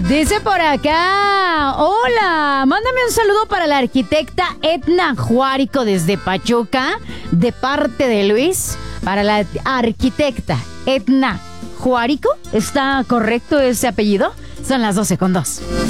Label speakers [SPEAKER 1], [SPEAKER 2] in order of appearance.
[SPEAKER 1] Dice por acá, hola, mándame un saludo para la arquitecta Etna Juarico desde Pachuca, de parte de Luis. Para la arquitecta Etna Juarico, ¿está correcto ese apellido? Son las 12:02.